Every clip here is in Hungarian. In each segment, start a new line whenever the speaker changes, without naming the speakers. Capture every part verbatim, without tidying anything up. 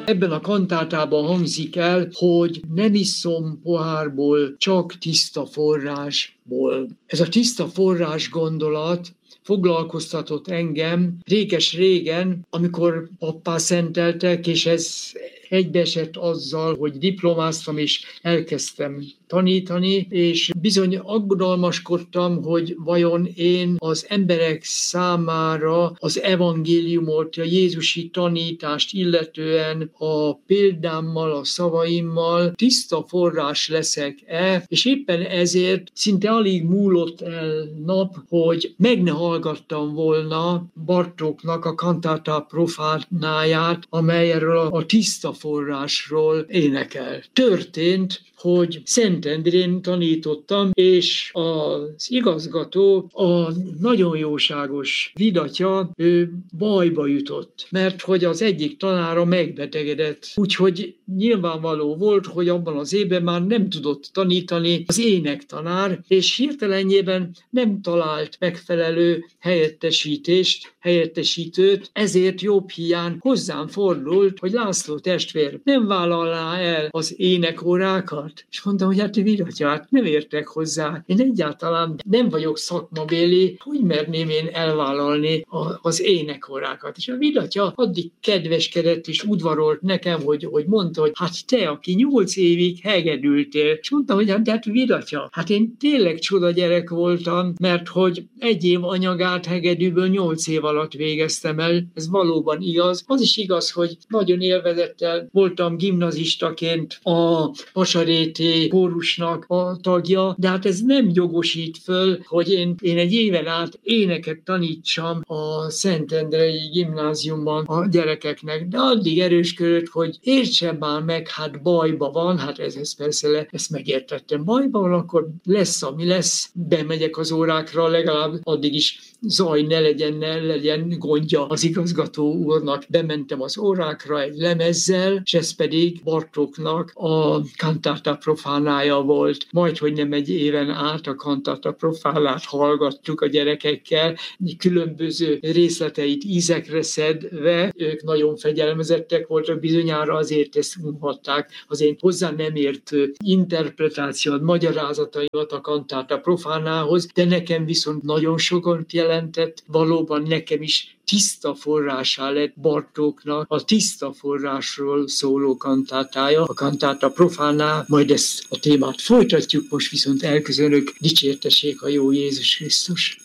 Ebben a kantátában hangzik el, hogy nem iszom pohárból, csak tiszta forrásból. Ez a tiszta forrás gondolat foglalkoztatott engem réges-régen, amikor pappá szenteltek, és ez egybeesett azzal, hogy diplomáztam és elkezdtem tanítani, és bizony aggodalmaskodtam, hogy vajon én az emberek számára az evangéliumot, a jézusi tanítást illetően a példámmal, a szavaimmal tiszta forrás leszek-e, és éppen ezért szinte alig múlott el nap, hogy meg ne hallgattam volna Bartóknak a Cantata Profanáját, amely erről a tiszta forrásról énekel. Történt, hogy Szentendrén tanítottam, és az igazgató, a nagyon jóságos vidatja, ő bajba jutott, mert hogy az egyik tanára megbetegedett. Úgyhogy nyilvánvaló volt, hogy abban az évben már nem tudott tanítani az énektanár, és hirtelenjében nem talált megfelelő helyettesítést, helyettesítőt, ezért jobb hiány hozzám fordult, hogy László testvér nem vállalná el az énekórákat. És mondtam, hogy hát viratja, hát nem értek hozzá. Én egyáltalán nem vagyok szakmabéli, hogy merném én elvállalni a, az énekórákat. És a viratja addig kedveskedett és udvarolt nekem, hogy, hogy mondta, hogy hát te, aki nyolc évig hegedültél. És mondtam, hogy hát, hát viratja, hát én tényleg csoda gyerek voltam, mert hogy egy év anyagát hegedűből nyolc év alatt végeztem el. Ez valóban igaz. Az is igaz, hogy nagyon élvezettel voltam gimnazistaként a Vasaréti kórusnak a tagja, de hát ez nem jogosít föl, hogy én, én egy éven át éneket tanítsam a Szentendrei gimnáziumban a gyerekeknek, de addig erősködött, hogy értsen már meg, hát bajba van, hát ez, ez persze le, ezt megértettem, bajba van, akkor lesz, ami lesz, bemegyek az órákra, legalább addig is zaj ne legyen, ne legyen gondja az igazgató úrnak. Bementem az órákra egy lemezzel, és ez pedig Bartóknak a Cantata Profanája volt. Majdhogy nem egy éven át a Cantata Profánát hallgattuk a gyerekekkel, különböző részleteit ízekre szedve, ők nagyon fegyelmezettek voltak, bizonyára azért ezt unhatták, az én hozzá nem értő interpretációt, magyarázataimat a Cantata Profanához, de nekem viszont nagyon sokat jelentett, valóban nekem is tiszta forrásá lett Bartóknak a tiszta forrásról szóló kantátája, a Cantata Profaná. Majd ezt a témát folytatjuk, most viszont elköszönök, dicsértessék a jó Jézus Krisztus.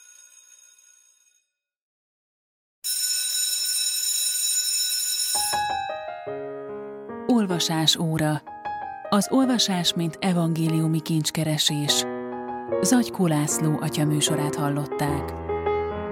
Olvasás óra. Az olvasás, mint evangéliumi kincskeresés. Zagykó László atya műsorát hallották.